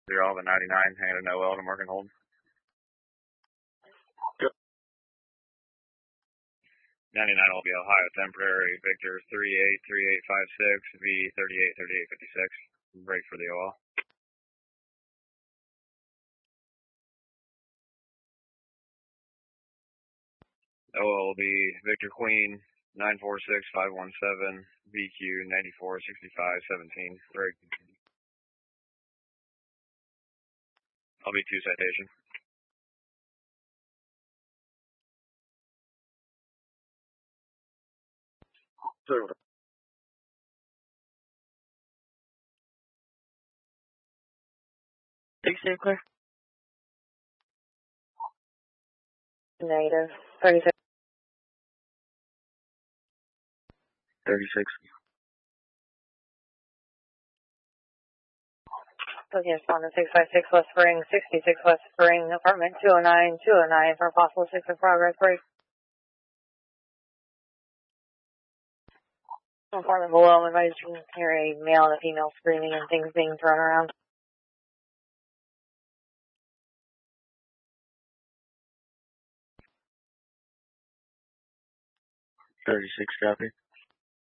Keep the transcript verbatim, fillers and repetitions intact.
Zero Alpha ninety-nine, hanging a Noel to mark and hold. Yep. ninety-nine will be Ohio temporary, Victor three eight three eight five six, V thirty-eight thirty-eight fifty-six. Break for the O L. O L will be Victor Queen nine four six five one seven, V Q ninety-four sixty-five seventeen. Break. I'll be two citation. Zero. Six clear. Negative. thirty-six. thirty-six. Okay, respond to six five six West Spring, sixty-six West Spring, apartment two oh nine, two oh nine for possible six in progress break. Apartment below, I'm advised you can hear a male and a female screaming and things being thrown around. thirty-six, copy.